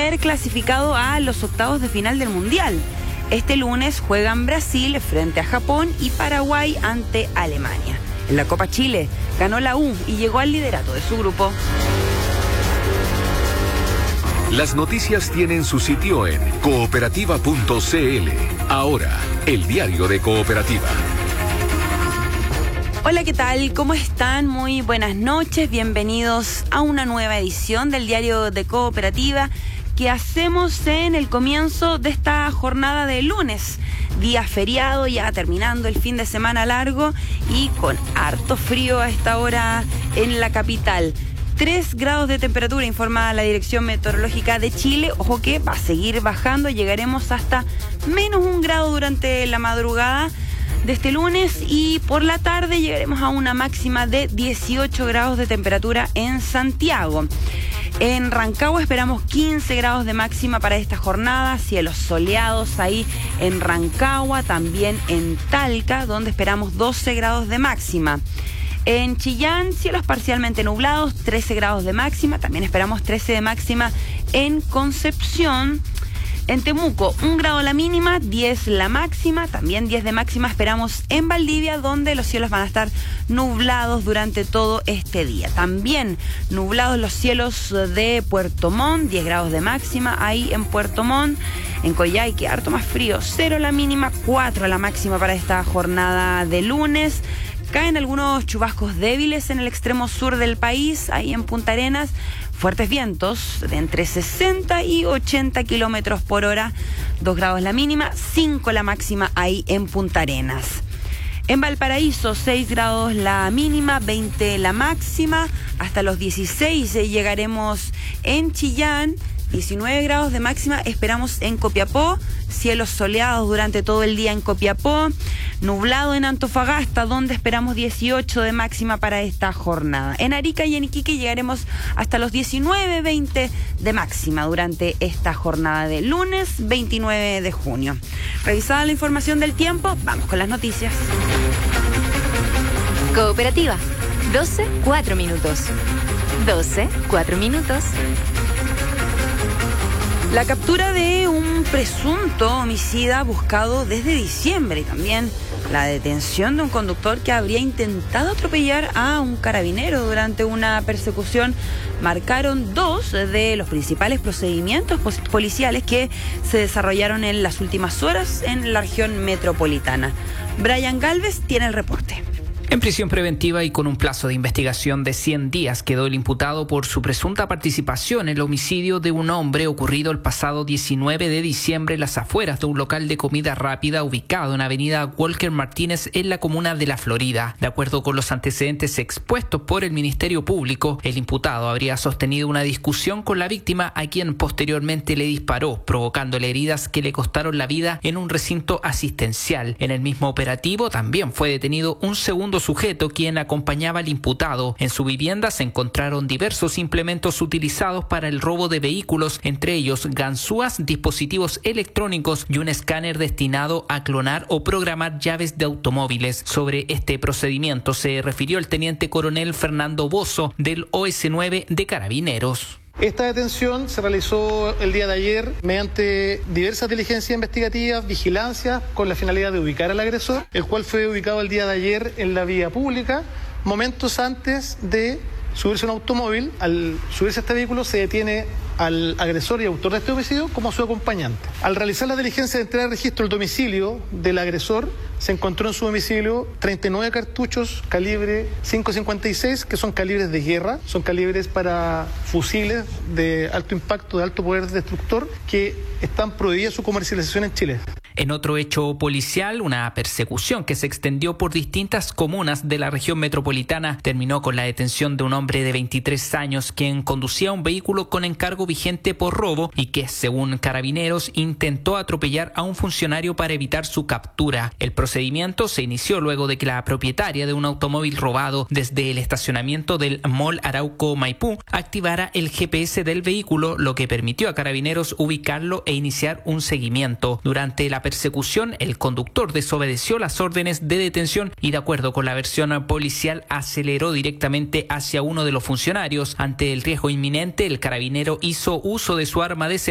primer clasificado a los octavos de final del Mundial. Este lunes juegan Brasil frente a Japón y Paraguay ante Alemania. En la Copa Chile ganó la U y llegó al liderato de su grupo. Las noticias tienen su sitio en cooperativa.cl. Ahora, el diario de Cooperativa. Hola, ¿qué tal? ¿Cómo están? Muy buenas noches. Bienvenidos a una nueva edición del diario de Cooperativa que hacemos en el comienzo de esta jornada de lunes. Día feriado, ya terminando el fin de semana largo y con harto frío a esta hora en la capital. 3 grados de temperatura, informa la Dirección Meteorológica de Chile. Ojo que va a seguir bajando, llegaremos hasta menos 1 grado durante la madrugada de este lunes y por la tarde llegaremos a una máxima de 18 grados de temperatura en Santiago. En Rancagua esperamos 15 grados de máxima para esta jornada, cielos soleados ahí en Rancagua, también en Talca, donde esperamos 12 grados de máxima. En Chillán, cielos parcialmente nublados, 13 grados de máxima, también esperamos 13 de máxima en Concepción. En Temuco, 1 grado la mínima, 10 la máxima, también 10 de máxima esperamos en Valdivia, donde los cielos van a estar nublados durante todo este día. También nublados los cielos de Puerto Montt, 10 grados de máxima ahí en Puerto Montt. En Coyhaique, harto más frío, 0 la mínima, 4 la máxima para esta jornada de lunes. Caen algunos chubascos débiles en el extremo sur del país, ahí en Punta Arenas. Fuertes vientos de entre 60 y 80 kilómetros por hora. 2 grados la mínima, 5 la máxima ahí en Punta Arenas. En Valparaíso, 6 grados la mínima, 20 la máxima. Hasta los 16 llegaremos en Chillán. 19 grados de máxima esperamos en Copiapó, cielos soleados durante todo el día en Copiapó, nublado en Antofagasta, donde esperamos 18 de máxima para esta jornada. En Arica y en Iquique llegaremos hasta los 19, 20 de máxima durante esta jornada de lunes 29 de junio. Revisada la información del tiempo, vamos con las noticias. Cooperativa, 12, 4 minutos. 12, 4 minutos. La captura de un presunto homicida buscado desde diciembre y también la detención de un conductor que habría intentado atropellar a un carabinero durante una persecución marcaron 2 de los principales procedimientos policiales que se desarrollaron en las últimas horas en la región metropolitana. Brian Galvez tiene el reporte. En prisión preventiva y con un plazo de investigación de 100 días quedó el imputado por su presunta participación en el homicidio de un hombre ocurrido el pasado 19 de diciembre en las afueras de un local de comida rápida ubicado en avenida Walker Martínez en la comuna de La Florida. De acuerdo con los antecedentes expuestos por el Ministerio Público, el imputado habría sostenido una discusión con la víctima a quien posteriormente le disparó, provocándole heridas que le costaron la vida en un recinto asistencial. En el mismo operativo también fue detenido un segundo sujeto quien acompañaba al imputado. En su vivienda se encontraron diversos implementos utilizados para el robo de vehículos, entre ellos ganzúas, dispositivos electrónicos y un escáner destinado a clonar o programar llaves de automóviles. Sobre este procedimiento se refirió el teniente coronel Fernando Bozo del OS9 de Carabineros. Esta detención se realizó el día de ayer mediante diversas diligencias investigativas, vigilancia, con la finalidad de ubicar al agresor, el cual fue ubicado el día de ayer en la vía pública, momentos antes de subirse a un automóvil. Al subirse a este vehículo se detiene al agresor y autor de este homicidio como su acompañante. Al realizar la diligencia de entrega de registro del domicilio del agresor, se encontró en su domicilio 39 cartuchos calibre .556, que son calibres de guerra, son calibres para fusiles de alto impacto, de alto poder destructor, que están prohibidas su comercialización en Chile. En otro hecho policial, una persecución que se extendió por distintas comunas de la región metropolitana terminó con la detención de un hombre de 23 años quien conducía un vehículo con encargo vigente por robo y que, según Carabineros, intentó atropellar a un funcionario para evitar su captura. El procedimiento se inició luego de que la propietaria de un automóvil robado desde el estacionamiento del Mall Arauco Maipú activara el GPS del vehículo, lo que permitió a Carabineros ubicarlo e iniciar un seguimiento. Durante la persecución, el conductor desobedeció las órdenes de detención y, de acuerdo con la versión policial, aceleró directamente hacia uno de los funcionarios. Ante el riesgo inminente, el carabinero hizo uso de su arma de